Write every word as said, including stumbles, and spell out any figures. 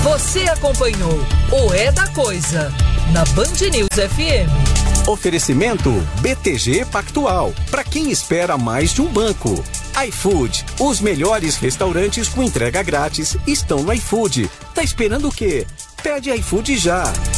Você acompanhou o É da Coisa na Band News F M. Oferecimento B T G Pactual, para quem espera mais de um banco. iFood, os melhores restaurantes com entrega grátis estão no iFood. Tá esperando o quê? Pede iFood já.